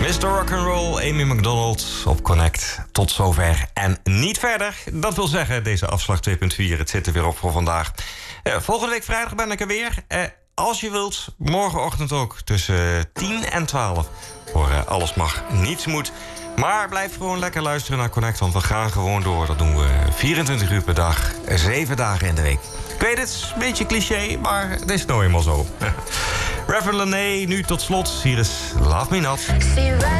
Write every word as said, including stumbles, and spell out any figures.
mister Rock'n'Roll, Amy McDonald op Connect. Tot zover en niet verder. Dat wil zeggen, deze afslag twee punt vier, het zit er weer op voor vandaag. Uh, volgende week vrijdag ben ik er weer. Uh, als je wilt, morgenochtend ook tussen tien en twaalf. Voor uh, Alles Mag, Niets Moet. Maar blijf gewoon lekker luisteren naar Connect, want we gaan gewoon door. Dat doen we vierentwintig uur per dag, zeven dagen in de week. Ik weet het, een beetje cliché, maar het is nou eenmaal zo. Reverend Lané, nu tot slot. Hier is Love Me Not.